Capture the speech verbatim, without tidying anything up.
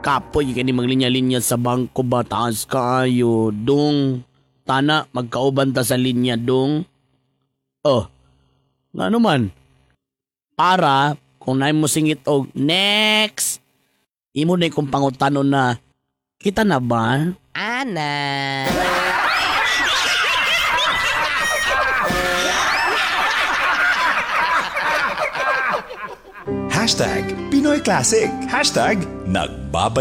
Kapoy kani maglinya-linya sa bangko ba taas kaayo, dong. Tana magkauban ta sa linya, dong. Oh, nga naman. Para kung naay mo singit og next, imo na kung pangutanon na kita na ba? Ana. Hashtag Pinoy Classic. Hashtag Nagbabalik